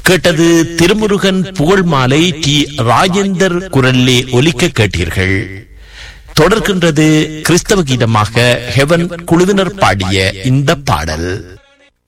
கேட்டது திருமுருகன் புகழ் மாலை டி ராஜேந்தர் குரல்லே ஒலிக்க கேட்டீர்கள். தொடர்கின்றது கிறிஸ்தவ கீதமாக ஹெவன் குழுவினர் பாடிய இந்த பாடல்.